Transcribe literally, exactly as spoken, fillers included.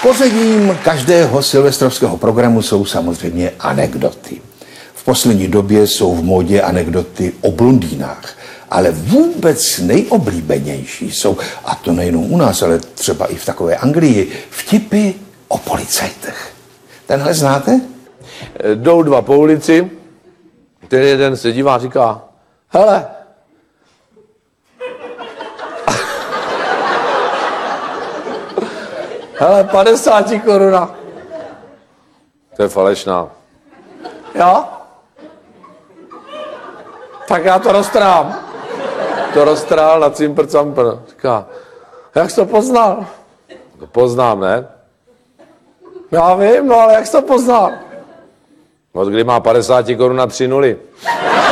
Pozadím každého silvestrovského programu jsou samozřejmě anekdoty. V poslední době jsou v módě anekdoty o blondýnách, ale vůbec nejoblíbenější jsou, a to nejenom u nás, ale třeba i v takové Anglii, vtipy o policajtech. Tenhle znáte? Jdou dva po ulici, ten jeden se dívá a říká, hele, hele, padesát koruna. To je falešná. Jo? Tak já to roztrám. To roztrál na cimpr campr. Říká, jak jsi to poznal? To poznám, ne? Já vím, no ale jak jsi to poznal? Od kdy má padesát korun na tři nuly.